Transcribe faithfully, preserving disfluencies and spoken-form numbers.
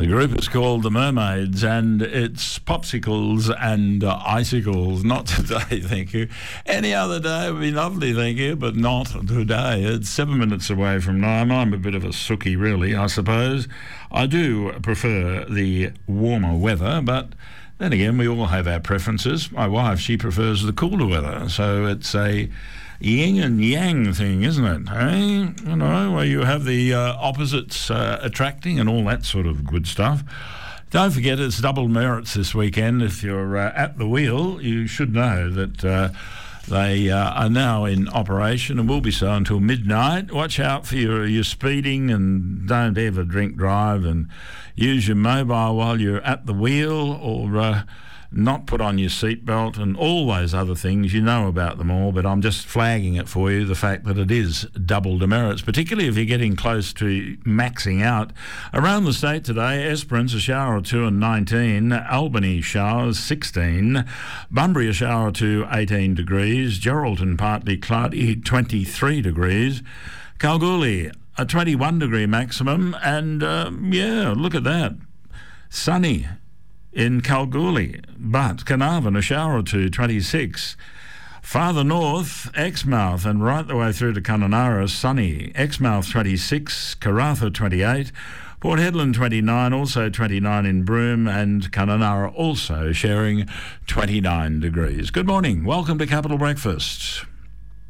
The group is called the Mermaids, and it's popsicles and uh, icicles. Not today, thank you. Any other day would be lovely, thank you, but not today. It's seven minutes away from nine. I'm a bit of a sookie, really, I suppose. I do prefer the warmer weather, but then again, we all have our preferences. My wife, she prefers the cooler weather, so it's a yin and yang thing, isn't it? Hey, you know, where you have the uh, opposites uh, attracting and all that sort of good stuff. Don't forget, it's double merits this weekend. If you're uh, at the wheel, you should know that uh, they uh, are now in operation and will be so until midnight. Watch out for your, your speeding, and don't ever drink drive, and use your mobile while you're at the wheel, or uh, not put on your seatbelt, and all those other things. You know about them all, but I'm just flagging it for you, the fact that it is double demerits, particularly if you're getting close to maxing out. Around the state today, Esperance a shower or two and nineteen, Albany showers sixteen, Bunbury a shower or two eighteen degrees, Geraldton partly cloudy twenty-three degrees, Kalgoorlie a twenty-one degree maximum, and uh, yeah, look at that, sunny in Kalgoorlie, but Carnarvon a shower or two, twenty-six. Farther north, Exmouth and right the way through to Kununurra, sunny. Exmouth twenty-six, Karratha twenty-eight, Port Hedland twenty-nine, also twenty-nine in Broome, and Kununurra also sharing twenty-nine degrees. Good morning, welcome to Capital Breakfast.